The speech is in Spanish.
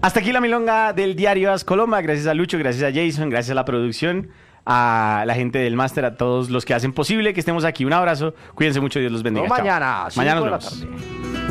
Hasta aquí la milonga del diario As Coloma. Gracias a Lucho, gracias a Jason, gracias a la producción, a la gente del máster, a todos los que hacen posible que estemos aquí. Un abrazo, cuídense mucho, Dios los bendiga. No, Chao. mañana, Mañana 5 nos de la vemos. tarde.